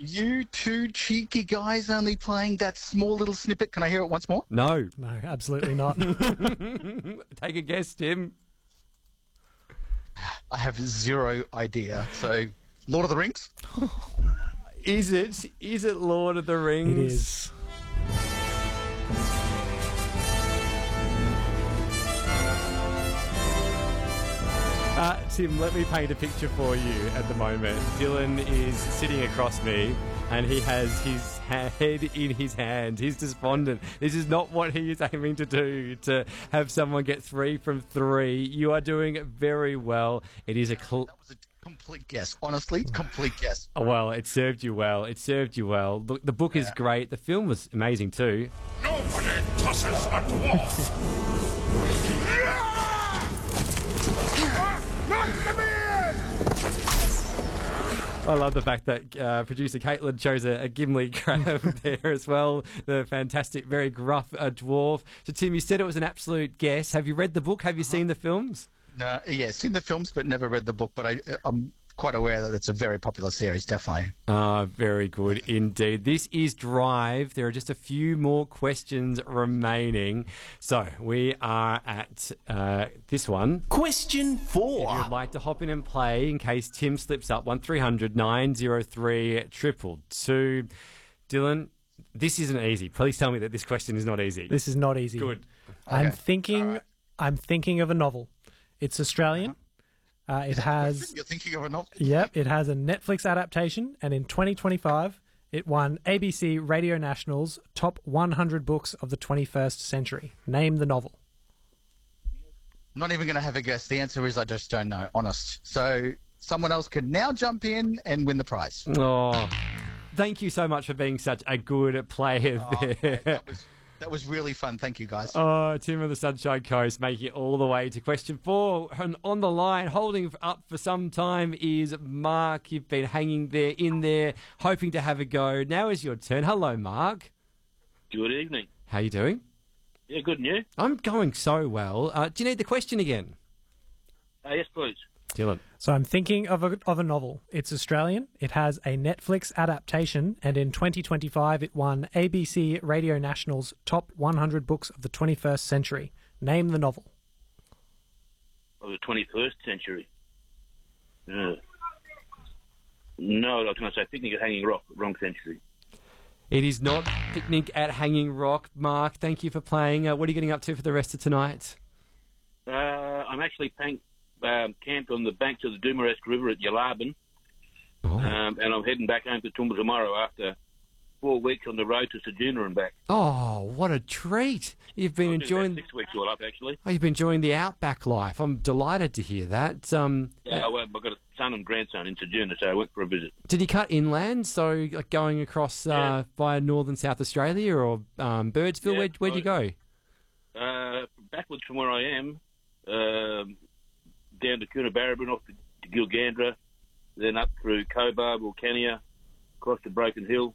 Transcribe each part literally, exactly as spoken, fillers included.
You two cheeky guys only playing that small little snippet. Can I hear it once more? No. No, absolutely not. Take a guess, Tim. I have zero idea. So, Lord of the Rings? Is it? Is it Lord of the Rings? It is. Uh, Tim, let me paint a picture for you at the moment. Dylan is sitting across me and he has his head in his hands. He's despondent. This is not what he is aiming to do, to have someone get three from three. You are doing very well. It is a... Cl- That was a complete guess. Honestly, complete guess. oh, well, it served you well. It served you well. Look, the book is Yeah. great. The film was amazing too. Nobody tosses a dwarf! I love the fact that uh, producer Caitlin chose a, a Gimli crab there as well. The fantastic, very gruff uh, dwarf. So, Tim, you said it was an absolute guess. Have you read the book? Have you seen the films? No, yeah, seen the films, but never read the book. But I, I'm quite aware that it's a very popular series, definitely. Ah, very good indeed. This is Drive. There are just a few more questions remaining. So we are at uh, this one. Question four. If you'd like to hop in and play in case Tim slips up, one three hundred nine oh three triple two. Dylan, this isn't easy. Please tell me that this question is not easy. This is not easy. Good. I'm Okay. thinking. All right. I'm thinking of a novel. It's Australian. Uh, it has. You're thinking of a novel? Yep, it has a Netflix adaptation, and in twenty twenty-five, it won A B C Radio National's top one hundred books of the twenty-first century. Name the novel. I'm not even going to have a guess. The answer is I just don't know, honest. So someone else could now jump in and win the prize. Oh, thank you so much for being such a good player there. That was, that was really fun. Thank you, guys. Oh, Tim of the Sunshine Coast making it all the way to question four. And on the line, holding up for some time, is Mark. You've been hanging there, in there, hoping to have a go. Now is your turn. Hello, Mark. Good evening. How you doing? Yeah, good, and you? I'm going so well. Uh, do you need the question again? Uh, yes, please. Dylan. So I'm thinking of a, of a novel. It's Australian. It has a Netflix adaptation, and in twenty twenty-five, it won A B C Radio National's top one hundred books of the twenty-first century. Name the novel. Of the twenty-first century. Uh, no, I was going to say Picnic at Hanging Rock, wrong century. It is not Picnic at Hanging Rock. Mark, thank you for playing. Uh, what are you getting up to for the rest of tonight? Uh, I'm actually pank, um, camped on the banks of the Doomaresk River at Yalarbin, Oh. um, and I'm heading back home to Toowoomba tomorrow after four weeks on the road to Ceduna and back. Oh, what a treat. You've been I'll do enjoying... about six weeks all up, actually. Oh, you've been enjoying the outback life. I'm delighted to hear that. Um, Yeah, well, I've got a son and grandson in Ceduna, so I went for a visit. Did you cut inland, so like going across uh, Yeah. via northern South Australia or um, Birdsville? Yeah, Where, where'd you go? Uh, backwards from where I am, um, down to Coonabarabran, off to, to Gilgandra, then up through Cobar, Wilcannia, across to Broken Hill,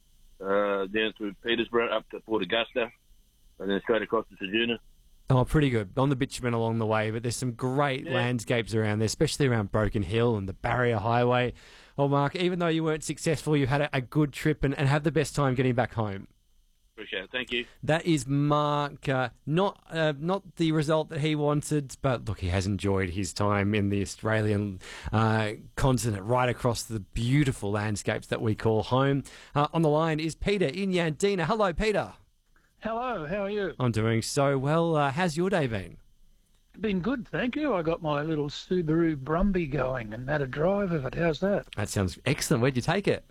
uh, down through Petersburg, up to Port Augusta, and then straight across to Ceduna. Oh, pretty good. On the bitumen along the way, but there's some great Yeah. landscapes around there, especially around Broken Hill and the Barrier Highway. Oh, Mark, even though you weren't successful, you had a, a good trip and, and had the best time getting back home. Appreciate it. Thank you. That is Mark. Uh, not uh, not the result that he wanted, but look, he has enjoyed his time in the Australian uh, continent, right across the beautiful landscapes that we call home. Uh, on the line is Peter in Yandina. Hello, Peter. Hello, how are you? I'm doing so well. Uh, how's your day been? Been good, thank you. I got my little Subaru Brumby going and had a drive of it. How's that? That sounds excellent. Where'd you take it?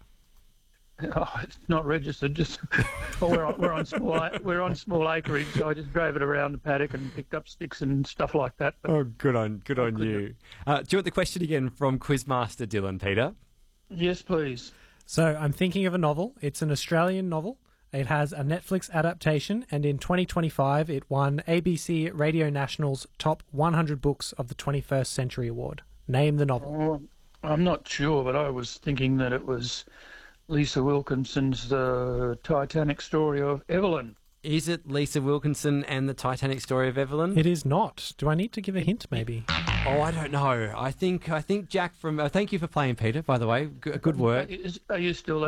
Oh, it's not registered. Just well, we're on, we're on small we're on small acreage, so I just drove it around the paddock and picked up sticks and stuff like that. But Oh, good on good on couldn't- you. Uh, do you want the question again from Quizmaster Dylan, Peter? yes, please. So I'm thinking of a novel. It's an Australian novel. It has a Netflix adaptation, and in twenty twenty-five, it won A B C Radio National's top one hundred books of the twenty-first century award. Name the novel. Oh, I'm not sure, but I was thinking that it was Lisa Wilkinson's The Titanic Story of Evelyn. Is it Lisa Wilkinson and the Titanic Story of Evelyn? It is not. Do I need to give a hint, maybe? Oh, I don't know. I think I think Jack from. Uh, thank you for playing, Peter. By the way, G- good work. Is, are you still